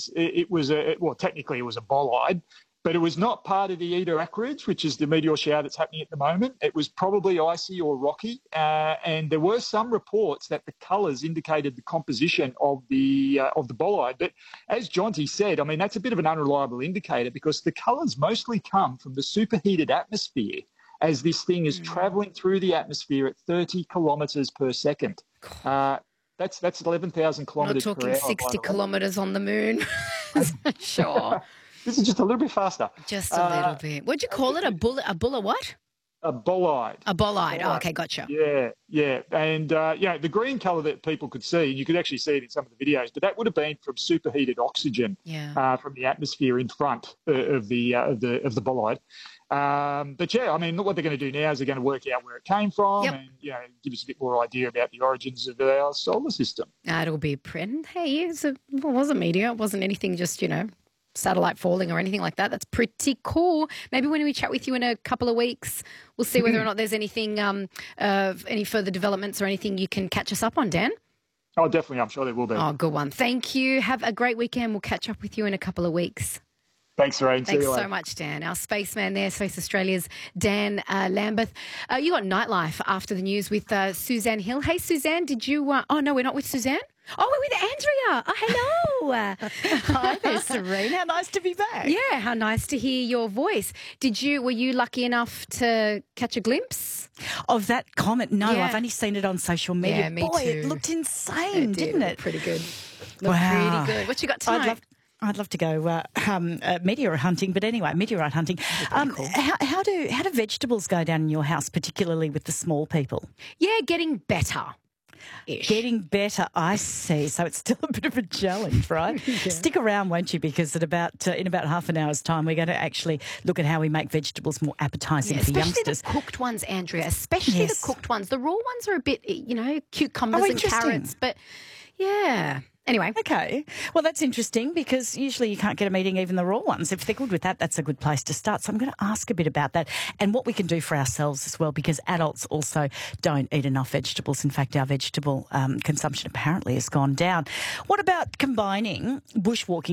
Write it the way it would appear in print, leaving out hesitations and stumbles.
technically it was a bolide, but it was not part of the Eta Aquarids, which is the meteor shower that's happening at the moment. It was probably icy or rocky, and there were some reports that the colours indicated the composition of the bolide. But as Jonty said, I mean, that's a bit of an unreliable indicator because the colours mostly come from the superheated atmosphere as this thing is travelling through the atmosphere at 30 kilometres per second. That's 11,000 kilometres per hour. Not talking 60 kilometres on the moon. Sure. This is just a little bit faster. Just a little bit. What'd you call it? A bulla what? A bolide. A bolide. Oh, okay, gotcha. Yeah. And, the green colour that people could see, and you could actually see it in some of the videos, but that would have been from superheated oxygen from the atmosphere in front of the bolide. But, I mean, what they're going to do now is they're going to work out where it came from and, give us a bit more idea about the origins of our solar system. It'll be pretty. Hey, it was a meteor. It wasn't anything just, satellite falling or anything like that. That's pretty cool. Maybe when we chat with you in a couple of weeks, we'll see whether or not there's anything, any further developments or anything you can catch us up on, Dan. Oh, definitely. I'm sure there will be. Oh, good one. Thank you. Have a great weekend. We'll catch up with you in a couple of weeks. Thanks, Lorraine. Thanks so much, Dan. Our spaceman there, Space Australia's Dan Lambeth. You got Nightlife after the news with Suzanne Hill. Hey, Suzanne, did you... oh, no, we're not with Suzanne? Oh, we're with Andrea. Oh, hello. Hi there, Serene. How nice to be back. Yeah, how nice to hear your voice. Were you lucky enough to catch a glimpse of that comet? No, I've only seen it on social media. Yeah, me too. It looked insane, didn't it? Pretty good. Pretty good. What you got tonight? I'd love to go meteorite hunting, but anyway, meteorite hunting. Cool. How do vegetables go down in your house, particularly with the small people? Yeah, getting better. Getting better, I see. So it's still a bit of a challenge, right? Yeah. Stick around, won't you? Because in about half an hour's time, we're going to actually look at how we make vegetables more appetising for youngsters. Especially the cooked ones, Andrea. Especially the cooked ones. The raw ones are a bit, cucumbers and carrots. But yeah. Anyway. Okay. Well, that's interesting because usually you can't get them eating even the raw ones. If they're good with that, that's a good place to start. So I'm going to ask a bit about that and what we can do for ourselves as well, because adults also don't eat enough vegetables. In fact, our vegetable consumption apparently has gone down. What about combining bushwalking